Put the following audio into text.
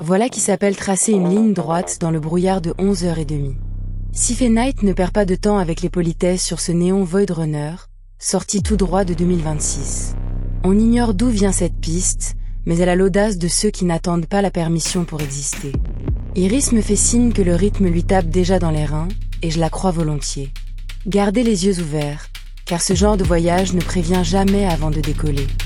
Voilà qui s'appelle tracer une ligne droite dans le brouillard de 11h30. Sifé Knight ne perd pas de temps avec les politesses sur ce néon Void Runner, sorti tout droit de 2026. On ignore d'où vient cette piste, mais elle a l'audace de ceux qui n'attendent pas la permission pour exister. Iris me fait signe que le rythme lui tape déjà dans les reins, et je la crois volontiers. Gardez les yeux ouverts, car ce genre de voyage ne prévient jamais avant de décoller.